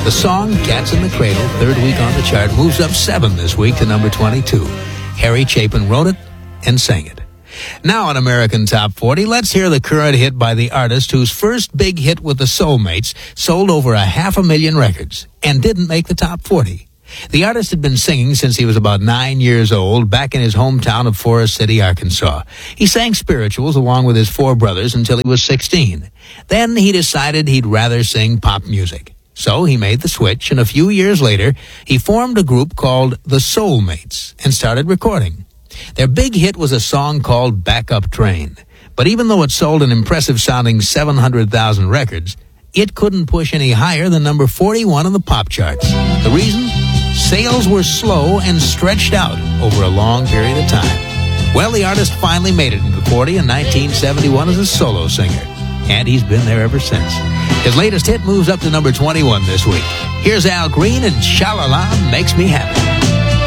The song, Cats in the Cradle, third week on the chart, moves up 7 this week to number 22. Harry Chapin wrote it and sang it. Now on American Top 40, let's hear the current hit by the artist whose first big hit with the Soulmates sold over 500,000 records and didn't make the top 40. The artist had been singing since he was about 9 years old back in his hometown of Forest City, Arkansas. He sang spirituals along with his 4 brothers until he was 16. Then he decided he'd rather sing pop music. So he made the switch, and a few years later, he formed a group called the Soulmates and started recording. Their big hit was a song called Backup Train. But even though it sold an impressive-sounding 700,000 records, it couldn't push any higher than number 41 on the pop charts. The reason? Sales were slow and stretched out over a long period of time. Well, the artist finally made it into the 40 in 1971 as a solo singer, and he's been there ever since. His latest hit moves up to number 21 this week. Here's Al Green and Sha-La-La Makes Me Happy.